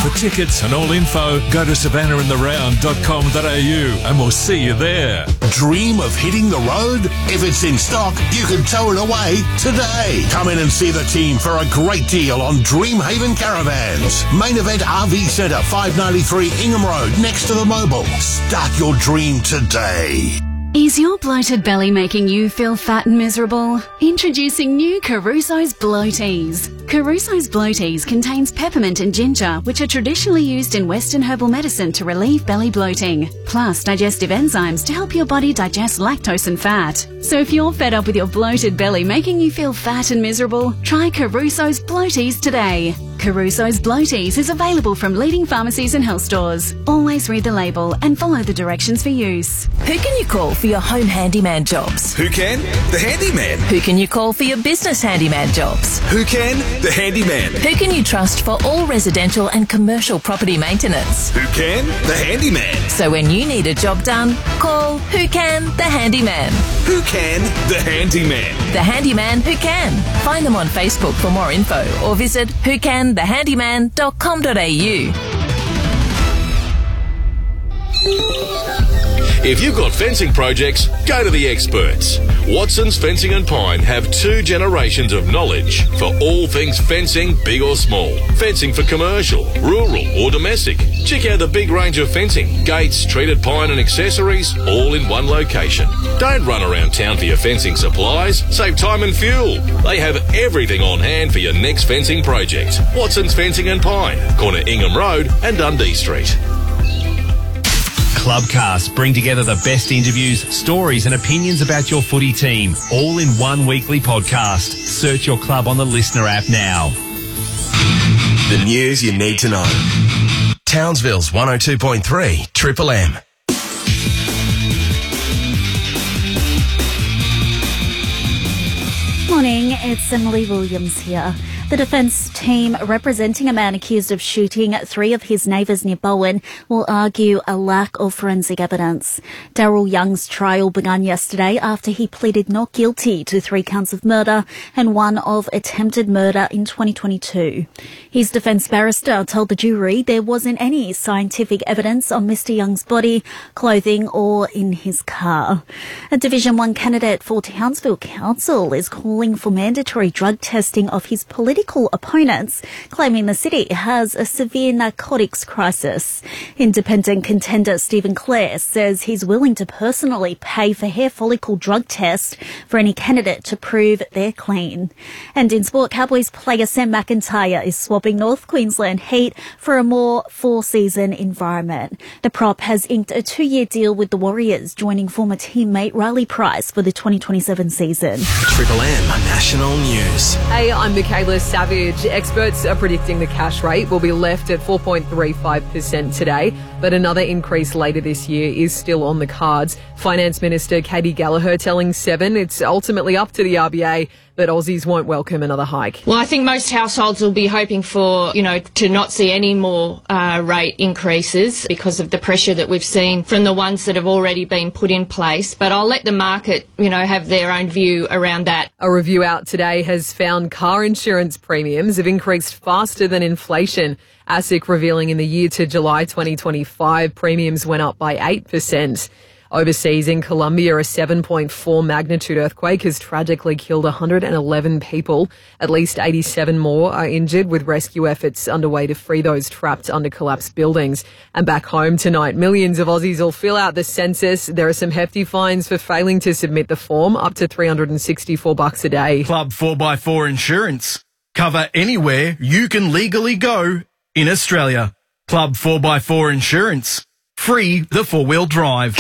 For tickets and all info, go to savannahandtheround.com.au and we'll see you there. Dream of hitting the road? If it's in stock, you can tow it away today. Come in and see the team for a great deal on Dreamhaven Caravans. Main Event RV Centre, 593 Ingham Road, next to the Mobil. Start your dream today. Is your bloated belly making you feel fat and miserable? Introducing new Caruso's Bloaties. Caruso's Bloaties contains peppermint and ginger, which are traditionally used in Western herbal medicine to relieve belly bloating, plus digestive enzymes to help your body digest lactose and fat. So if you're fed up with your bloated belly making you feel fat and miserable, try Caruso's Bloaties today. Caruso's Bloaties is available from leading pharmacies and health stores. Always read the label and follow the directions for use. Who can you call for your home handyman jobs? Who can? The handyman. Who can you call for your business handyman jobs? Who can? The handyman. Who can you trust for all residential and commercial property maintenance? Who can? The handyman. So when you need a job done, call Who Can? The Handyman. Who can? The handyman. The Handyman Who Can. Find them on Facebook for more info or visit whocanthehandyman.com.au. If you've got fencing projects, go to the experts. Watson's Fencing and Pine have 2 generations of knowledge for all things fencing, big or small. Fencing for commercial, rural or domestic. Check out the big range of fencing, gates, treated pine and accessories, all in one location. Don't run around town for your fencing supplies. Save time and fuel. They have everything on hand for your next fencing project. Watson's Fencing and Pine, corner Ingham Road and Dundee Street. Clubcast bring together the best interviews, stories and opinions about your footy team, all in one weekly podcast. Search your club on the Listener app now. The news you need to know. Townsville's 102.3 Triple M. Morning, it's Emily Williams here. The defence team representing a man accused of shooting 3 of his neighbours near Bowen will argue a lack of forensic evidence. Daryl Young's trial began yesterday after he pleaded not guilty to 3 counts of murder and 1 of attempted murder in 2022. His defence barrister told the jury there wasn't any scientific evidence on Mr Young's body, clothing or in his car. A Division 1 candidate for Townsville Council is calling for mandatory drug testing of his political opponents, claiming the city has a severe narcotics crisis. Independent contender Stephen Clare says he's willing to personally pay for hair follicle drug tests for any candidate to prove they're clean. And in sport, Cowboys player Sam McIntyre is swapping North Queensland Heat for a more four-season environment. The prop has inked a 2-year deal with the Warriors, joining former teammate Riley Price for the 2027 season. Triple M National News. Hey, I'm Michaela Savage. Experts are predicting the cash rate will be left at 4.35% today, but another increase later this year is still on the cards. Finance Minister Katie Gallagher telling Seven it's ultimately up to the RBA, but Aussies won't welcome another hike. Well, I think most households will be hoping for, to not see any more rate increases because of the pressure that we've seen from the ones that have already been put in place. But I'll let the market, have their own view around that. A review out today has found car insurance premiums have increased faster than inflation. ASIC revealing in the year to July 2025, premiums went up by 8%. Overseas in Colombia, a 7.4 magnitude earthquake has tragically killed 111 people. At least 87 more are injured, with rescue efforts underway to free those trapped under collapsed buildings. And back home tonight, millions of Aussies will fill out the census. There are some hefty fines for failing to submit the form, up to $364 a day. Club 4x4 Insurance. Cover anywhere you can legally go in Australia. Club 4x4 Insurance. Free the 4-wheel drive.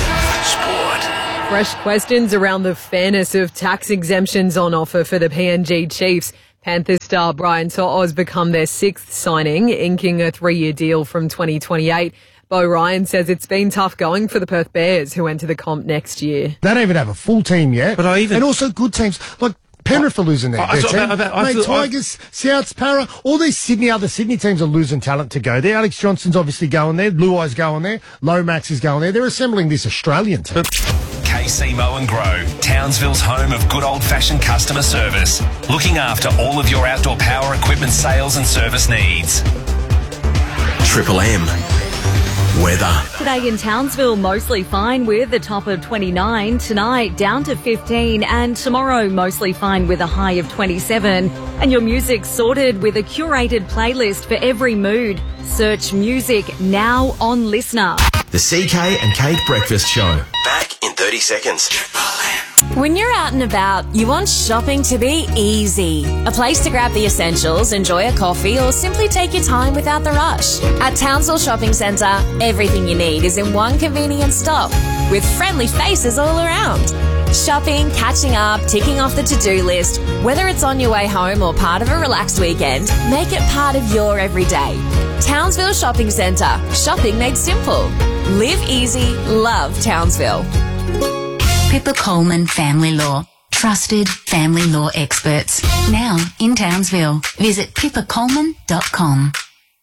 Sport. Fresh questions around the fairness of tax exemptions on offer for the PNG Chiefs. Panthers star Brian To'o's become their 6th signing, inking a 3-year deal from 2028. Bo Ryan says it's been tough going for the Perth Bears, who enter the comp next year. They don't even have a full team yet. And also good teams. Like Penrith are losing their team. Tigers, Souths, Para, all these other Sydney teams are losing talent to go there. Alex Johnson's obviously going there. Luai's going there. Lomax is going there. They're assembling this Australian team. KC Mow and Grow, Townsville's home of good old-fashioned customer service. Looking after all of your outdoor power equipment sales and service needs. Triple M. Weather. Today in Townsville, mostly fine with a top of 29. Tonight, down to 15. And tomorrow, mostly fine with a high of 27. And your music sorted with a curated playlist for every mood. Search music now on Listener. The CK and Kate Breakfast Show. Back in 30 seconds. When you're out and about, you want shopping to be easy. A place to grab the essentials, enjoy a coffee, or simply take your time without the rush. At Townsville Shopping Centre, everything you need is in one convenient stop, with friendly faces all around. Shopping, catching up, ticking off the to-do list. Whether it's on your way home or part of a relaxed weekend, make it part of your everyday. Townsville Shopping Centre. Shopping made simple. Live easy, love Townsville. Pippa Coleman Family Law. Trusted family law experts. Now in Townsville. Visit pippacoleman.com.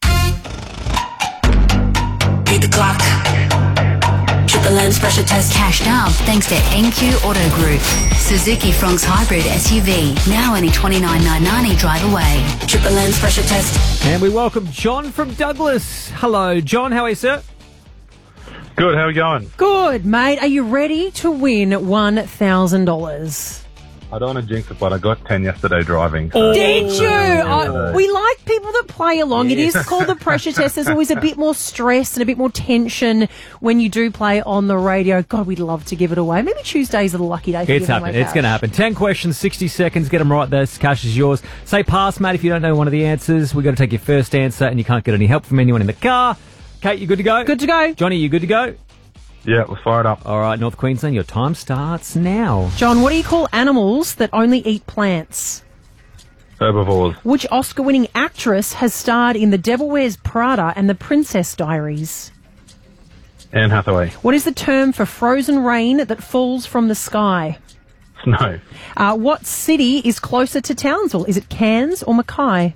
Beat the clock. Triple M's pressure test. Cashed up thanks to NQ Auto Group. Suzuki Fronx Hybrid SUV. Now only $29,990 drive away. Triple M's pressure test. And we welcome John from Douglas. Hello, John. How are you, sir? Good, how are we going? Good, mate. Are you ready to win $1,000? I don't want to jinx it, but I got 10 yesterday driving. So. Did you? We like people that play along. It is called the pressure test. There's always a bit more stress and a bit more tension when you do play on the radio. God, we'd love to give it away. Maybe Tuesday's a lucky day for It's happening. It's going to happen. 10 questions, 60 seconds. Get them right. This cash is yours. Say pass, mate, if you don't know one of the answers. We've got to take your first answer and you can't get any help from anyone in the car. Kate, you good to go? Good to go. Johnny, you good to go? Yeah, we'll fire it up. All right, North Queensland, your time starts now. John, what do you call animals that only eat plants? Herbivores. Which Oscar-winning actress has starred in The Devil Wears Prada and The Princess Diaries? Anne Hathaway. What is the term for frozen rain that falls from the sky? Snow. What city is closer to Townsville? Is it Cairns or Mackay?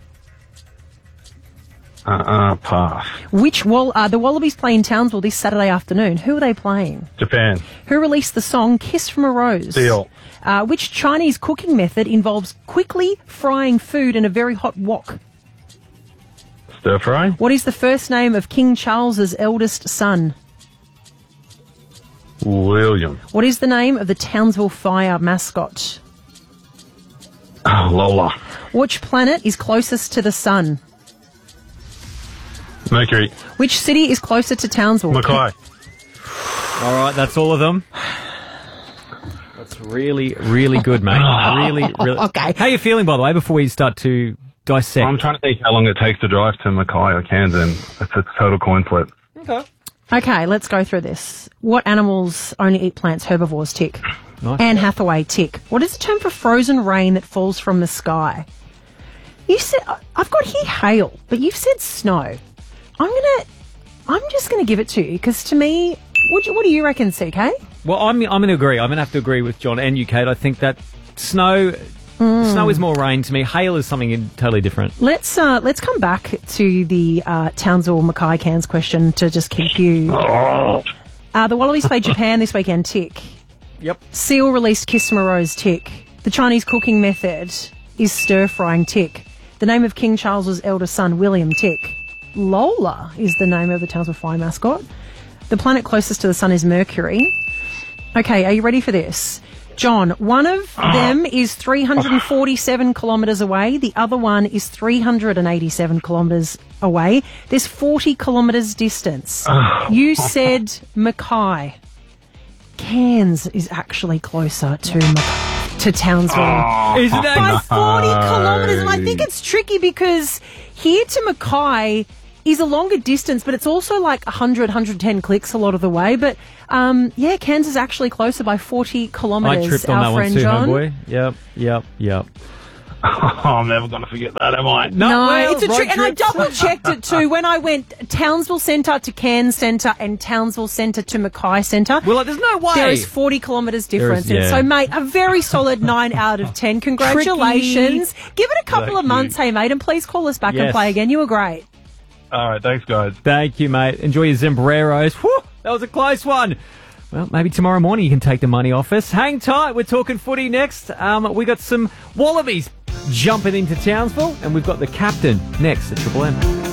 Pass. The Wallabies play in Townsville this Saturday afternoon. Who are they playing? Japan. Who released the song Kiss from a Rose? Seal. Which Chinese cooking method involves quickly frying food in a very hot wok? Stir fry. What is the first name of King Charles's eldest son? William. What is the name of the Townsville Fire mascot? Lola. Which planet is closest to the sun? Mercury. Which city is closer to Townsville? Mackay. All right, that's all of them. That's really, really good, mate. Really. Okay. How are you feeling, by the way, before we start to dissect? I'm trying to think how long it takes to drive to Mackay or Cairns, and it's a total coin flip. Okay, let's go through this. What animals only eat plants? Herbivores, tick. Nice. Anne Hathaway, tick. What is the term for frozen rain that falls from the sky? You said, I've got here hail, but you've said snow. I'm just gonna give it to you because to me, what do you reckon, CK? Well, I'm going to agree. I'm going to have to agree with John and you, Kate. I think that snow is more rain to me. Hail is something totally different. Let's come back to the Townsville Mackay Cairns question to just keep you. The Wallabies play Japan this weekend, tick. Yep. Seal released Kiss from a Rose, tick. The Chinese cooking method is stir frying, tick. The name of King Charles's eldest son, William, tick. Lola is the name of the Townsville Fire mascot. The planet closest to the sun is Mercury. Okay, are you ready for this? John, one of them is 347 kilometres away. The other one is 387 kilometres away. There's 40 kilometres distance. You said Mackay. Cairns is actually closer to Townsville. Isn't it? By 40 kilometres. And I think it's tricky because here to Mackay is a longer distance, but it's also like 100, 110 clicks a lot of the way. But, Cairns is actually closer by 40 kilometres. I tripped on that one too, homeboy. Yep. I'm never going to forget that, am I? No, it's a trick. And I double-checked it too when I went Townsville Centre to Cairns Centre and Townsville Centre to Mackay Centre. Well, there's no way. There is 40 kilometres difference. There is, yeah. So, mate, a very solid 9 out of 10. Congratulations. Give it a couple of months, hey, mate, and please call us back and play again. You were great. All right, thanks, guys. Thank you, mate. Enjoy your Zambreros. Whew, that was a close one. Well, maybe tomorrow morning you can take the money off us. Hang tight. We're talking footy next. We got some Wallabies jumping into Townsville, and we've got the captain next at Triple M.